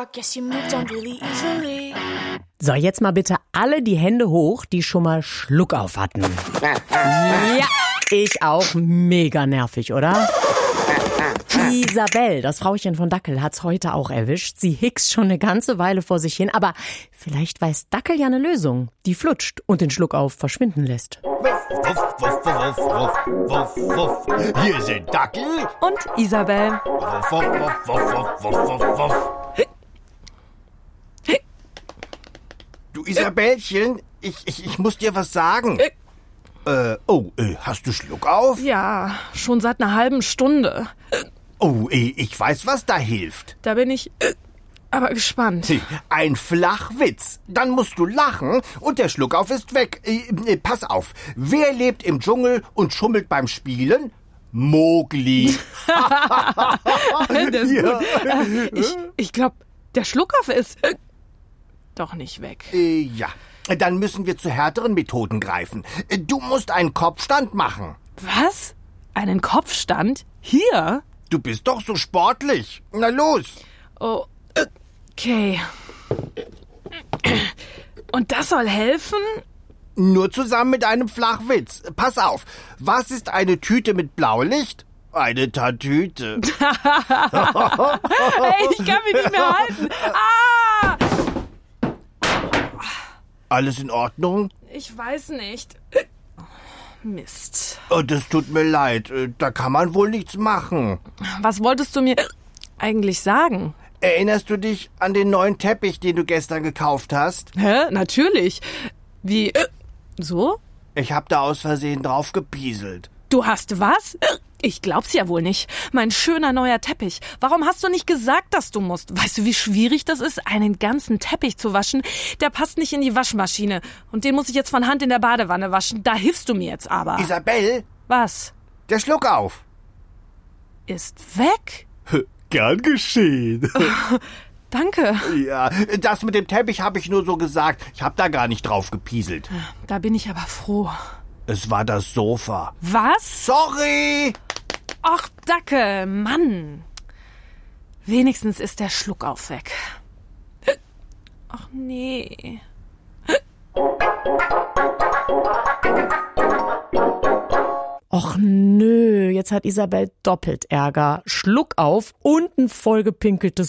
guess you moved on really easily. So, jetzt mal bitte alle die Hände hoch, die schon mal Schluck auf hatten. Ja, ich auch. Mega nervig, oder? Isabel, das Frauchen von Dackel, hat's heute auch erwischt. Sie hickst schon eine ganze Weile vor sich hin, aber vielleicht weiß Dackel ja eine Lösung, die flutscht und den Schluckauf verschwinden lässt. Wuff, wuff, wuff, wuff, wuff, wuff. Hier sind Dackel und Isabel. Wuff, wuff, wuff, wuff, wuff, wuff, wuff. Du Isabellchen, ich muss dir was sagen. Hast du Schluck auf? Ja, schon seit einer halben Stunde. Ich weiß, was da hilft. Da bin ich aber gespannt. Ein Flachwitz. Dann musst du lachen und der Schluckauf ist weg. Pass auf. Wer lebt im Dschungel und schummelt beim Spielen? Mowgli. Das ist gut. Ich glaube, der Schluckauf ist doch nicht weg. Ja. Dann müssen wir zu härteren Methoden greifen. Du musst einen Kopfstand machen. Was? Einen Kopfstand? Hier? Du bist doch so sportlich. Na los. Oh, okay. Und das soll helfen? Nur zusammen mit einem Flachwitz. Pass auf. Was ist eine Tüte mit Blaulicht? Eine Tatüte. Hey, ich kann mich nicht mehr halten. Ah! Alles in Ordnung? Ich weiß nicht. Mist. Oh, das tut mir leid. Da kann man wohl nichts machen. Was wolltest du mir eigentlich sagen? Erinnerst du dich an den neuen Teppich, den du gestern gekauft hast? Hä? Natürlich. Wie? So? Ich hab da aus Versehen drauf gepieselt. Du hast was? Ich glaub's ja wohl nicht. Mein schöner neuer Teppich. Warum hast du nicht gesagt, dass du musst? Weißt du, wie schwierig das ist, einen ganzen Teppich zu waschen? Der passt nicht in die Waschmaschine. Und den muss ich jetzt von Hand in der Badewanne waschen. Da hilfst du mir jetzt aber. Isabel? Was? Der Schluckauf. Ist weg? Gern geschehen. Danke. Ja, das mit dem Teppich habe ich nur so gesagt. Ich hab da gar nicht drauf gepieselt. Da bin ich aber froh. Es war das Sofa. Was? Sorry! Ach, Dackel, Mann. Wenigstens ist der Schluckauf weg. Ach, nee. Och nö, jetzt hat Isabel doppelt Ärger. Schluckauf und ein vollgepinkeltes